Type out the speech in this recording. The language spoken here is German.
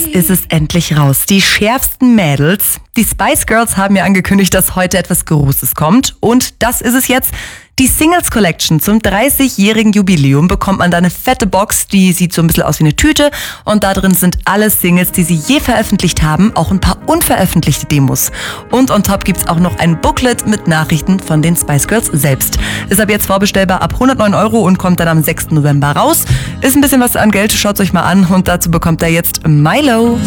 ist es endlich raus. Die schärfsten Mädels. Die Spice Girls haben ja angekündigt, dass heute etwas Großes kommt. Und das ist es jetzt. Die Singles Collection zum 30-jährigen Jubiläum bekommt man da eine fette Box, die sieht so ein bisschen aus wie eine Tüte. Und da drin sind alle Singles, die sie je veröffentlicht haben, auch ein paar unveröffentlichte Demos. Und on top gibt's auch noch ein Booklet mit Nachrichten von den Spice Girls selbst. Ist ab jetzt vorbestellbar ab 109 € und kommt dann am 6. November raus. Ist ein bisschen was an Geld, schaut's euch mal an. Und dazu bekommt er jetzt Milo.